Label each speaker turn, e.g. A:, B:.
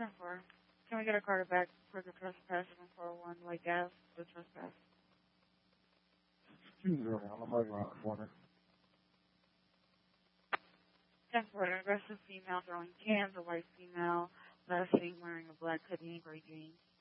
A: 10-4. Can we get a card back for the trespass from 401 Lake Ave, the trespass?
B: 2-0, I'm right around the corner.
A: 10-4, an aggressive female throwing cans, a white female, last seen wearing a black hoodie and gray jeans.